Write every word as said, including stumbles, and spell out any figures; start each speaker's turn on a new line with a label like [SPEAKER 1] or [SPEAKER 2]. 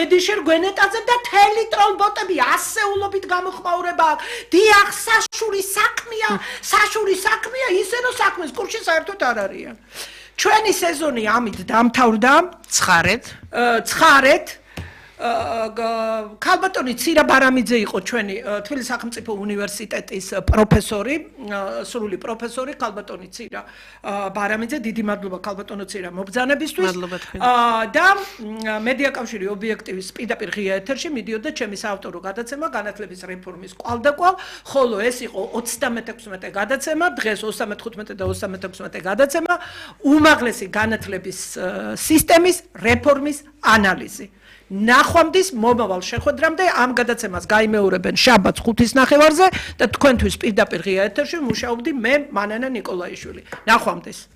[SPEAKER 1] მედიშერ გვენეტაძე და თელი ტრომბოტები ასეულობით გამოხმაურება აქვს. დიახ, საშური საქმეა, საშური საქმეა, ისე რომ საქმეს კურსში საერთოდ არ არიან. ჩვენი სეზონი ამით დამთავრდა.
[SPEAKER 2] ცხარეთ.
[SPEAKER 1] ცხარეთ. ქალბატონი ცირა ბარამიძე იყო ჩვენი თბილისის სახელმწიფო უნივერსიტეტის პროფესორი, სრული პროფესორი, ქალბატონი ცირა ბარამიძე, დიდი მადლობა ქალბატონო ცირა მობრძანებისთვის. და მედიაკავშირი ობიექტივის პირდაპირ ღია ეთერში მიდიოდა ჩემი საავტორო გადაცემა განათლების რეფორმის კვალდაკვალ, ხოლო ეს იყო ოცდამეტექვსმეტე გადაცემა, დღეს ოცდამეთხუთმეტე და ოცდამეთექვსმეტე გადაცემა, უმაღლესი განათლების სისტემის რეფორმის ანალიზი. ნახვამდის მომავალ შეხვედრამდე ამ გადაცემას გაიმეორებენ შაბათს ხუთის ნახევარზე და თქვენთვის პირდაპირ ღია ეთერში მუშაობდი მე მანანა ნიკოლაიშვილი. ნახვამდის.